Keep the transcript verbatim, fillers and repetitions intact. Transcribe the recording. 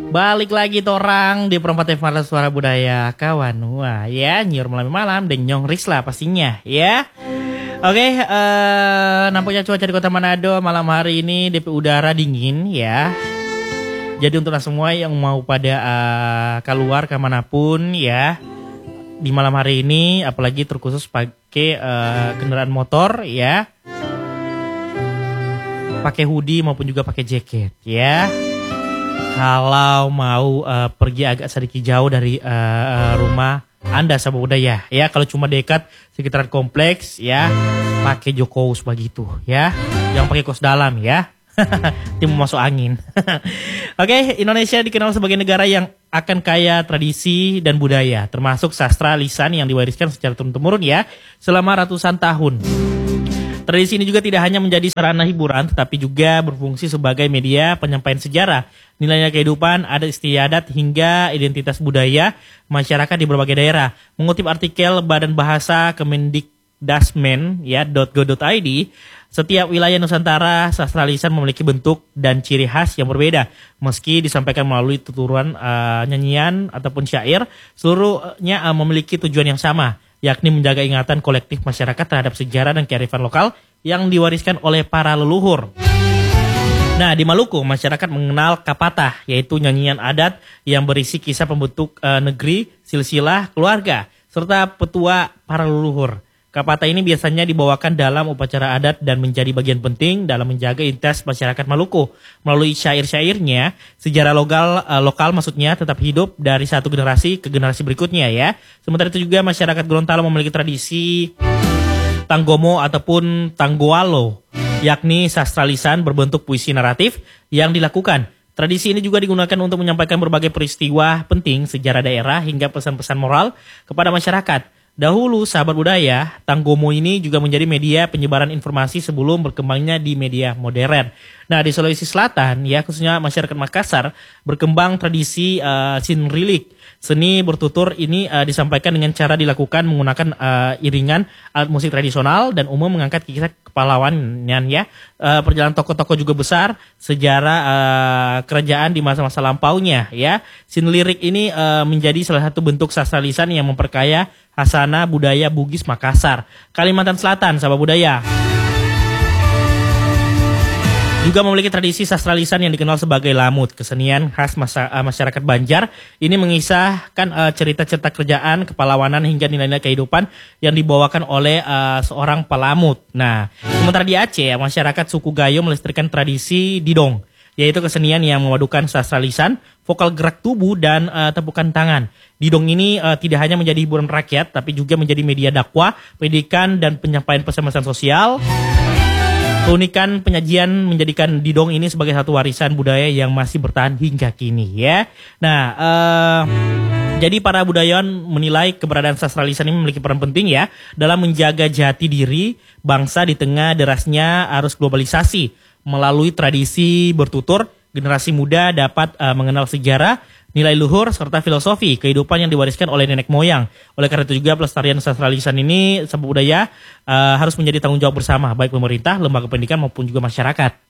Balik lagi torang di perempat Evaluasi Suara Budaya kawan. Wah ya, nyiur malam-malam dan nyong Risla pastinya ya. Oke, eh, nampaknya cuaca di kota Manado malam hari ini D P udara dingin ya. Jadi untuk semua yang mau pada uh, keluar kemanapun ya di malam hari ini, apalagi terkhusus pakai uh, kendaraan motor ya, pakai hoodie maupun juga pakai jaket ya. Kalau mau uh, pergi agak sedikit jauh dari uh, rumah Anda sahabat budaya ya, kalau cuma dekat sekitaran kompleks ya, pakai jokous begitu ya, jangan pakai kos dalam ya. Tim masuk angin. Oke, Indonesia dikenal sebagai negara yang akan kaya tradisi dan budaya, termasuk sastra lisan yang diwariskan secara turun-temurun ya selama ratusan tahun. Tradisi ini juga tidak hanya menjadi sarana hiburan, tetapi juga berfungsi sebagai media penyampaian sejarah, nilainya kehidupan, adat istiadat, hingga identitas budaya masyarakat di berbagai daerah. Mengutip artikel Badan Bahasa Kemendikdasmen ya .go.id, setiap wilayah Nusantara sastra lisan memiliki bentuk dan ciri khas yang berbeda. Meski disampaikan melalui tuturan uh, nyanyian ataupun syair, seluruhnya uh, memiliki tujuan yang sama, yakni menjaga ingatan kolektif masyarakat terhadap sejarah dan kearifan lokal yang diwariskan oleh para leluhur. Nah, di Maluku, masyarakat mengenal kapatah, yaitu nyanyian adat yang berisi kisah pembentuk uh, negeri, silsilah, keluarga, serta petua para leluhur. Kapatah ini biasanya dibawakan dalam upacara adat dan menjadi bagian penting dalam menjaga identitas masyarakat Maluku. Melalui syair-syairnya, sejarah lokal, uh, lokal maksudnya tetap hidup dari satu generasi ke generasi berikutnya ya. Sementara itu juga masyarakat Gorontalo memiliki tradisi tanggomo ataupun tanggoalo, yakni sastra lisan berbentuk puisi naratif yang dilakukan. Tradisi ini juga digunakan untuk menyampaikan berbagai peristiwa penting sejarah daerah hingga pesan-pesan moral kepada masyarakat. Dahulu, sahabat budaya, tanggomo ini juga menjadi media penyebaran informasi sebelum berkembangnya di media modern. Nah, di Sulawesi Selatan, ya khususnya masyarakat Makassar, berkembang tradisi uh, sinrilik. Seni bertutur ini uh, disampaikan dengan cara dilakukan menggunakan uh, iringan alat musik tradisional dan umum mengangkat kisah kepahlawanan ya. Uh, perjalanan tokoh-tokoh juga besar, sejarah uh, kerajaan di masa-masa lampaunya ya. Sinlirik ini uh, menjadi salah satu bentuk sastra lisan yang memperkaya khasana budaya Bugis Makassar, Kalimantan Selatan, sahabat budaya. Juga memiliki tradisi sastra lisan yang dikenal sebagai lamut, kesenian khas masa, uh, masyarakat Banjar. Ini mengisahkan uh, cerita-cerita kerjaan, kepahlawanan hingga nilai-nilai kehidupan yang dibawakan oleh uh, seorang pelamut. Nah, sementara di Aceh, masyarakat suku Gayo melestarikan tradisi didong, yaitu kesenian yang memadukan sastra lisan, vokal gerak tubuh, dan uh, tepukan tangan. Didong ini uh, tidak hanya menjadi hiburan rakyat, tapi juga menjadi media dakwah, pendidikan, dan penyampaian pesan-pesan sosial. Keunikan penyajian menjadikan didong ini sebagai satu warisan budaya yang masih bertahan hingga kini ya. Nah, uh, jadi para budayawan menilai keberadaan sastra lisan ini memiliki peran penting ya dalam menjaga jati diri bangsa di tengah derasnya arus globalisasi. Melalui tradisi bertutur, generasi muda dapat uh, mengenal sejarah, nilai luhur, serta filosofi kehidupan yang diwariskan oleh nenek moyang. Oleh karena itu juga pelestarian sastra lisan ini sebuah budaya uh, harus menjadi tanggung jawab bersama, baik pemerintah, lembaga pendidikan maupun juga masyarakat.